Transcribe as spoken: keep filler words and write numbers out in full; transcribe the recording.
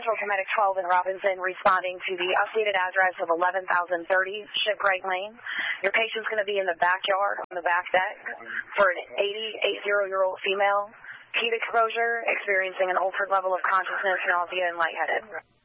Central Comedic twelve in Robinson responding to the updated address of eleven thousand thirty Shipwright Lane. Your patient's going to be in the backyard on the back deck for an eighty-eight-year-old female, heat exposure, experiencing an altered level of consciousness, nausea, and lightheaded.